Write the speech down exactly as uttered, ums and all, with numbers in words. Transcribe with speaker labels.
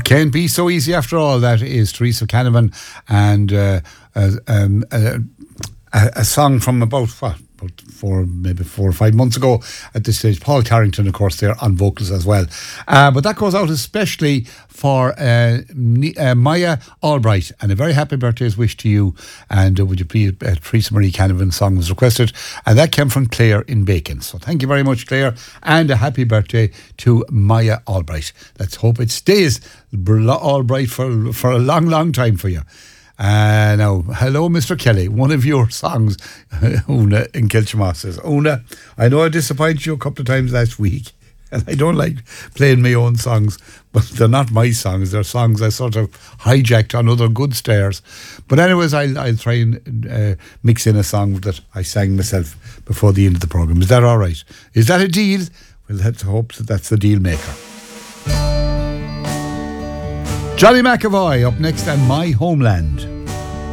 Speaker 1: Can't be so easy after all. That is Teresa Canavan and uh, uh, um, uh, a, a song from about what, about four, maybe four or five months ago at this stage. Paul Carrington, of course, there on vocals as well. Uh, but that goes out especially for uh, uh, Maya Albright, and a very happy birthday's wish to you. And uh, would you please, uh, Teresa Marie Canavan's song was requested, and that came from Claire in Bacon. So thank you very much, Claire, and a happy birthday to Maya Albright. Let's hope it stays Albright for for a long, long time for you. Uh, now, hello, Mister Kelly. One of your songs, Una in Kilchimoss says, Una, I know I disappointed you a couple of times last week, and I don't like playing my own songs, but they're not my songs. They're songs I sort of hijacked on other good stairs. But anyways, I'll, I'll try and uh, mix in a song that I sang myself before the end of the programme. Is that all right? Is that a deal? We'll have to hope that that's the deal maker. Johnny McAvoy up next and My Homeland.